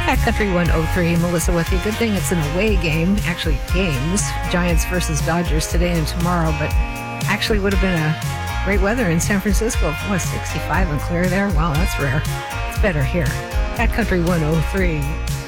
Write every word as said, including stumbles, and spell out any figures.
Cat Country one oh three, Melissa with you. Good thing it's an away game. Actually, games. Giants versus Dodgers today and tomorrow, but actually would have been a great weather in San Francisco. What, sixty-five and clear there? Wow, that's rare. It's better here. Cat Country one oh three.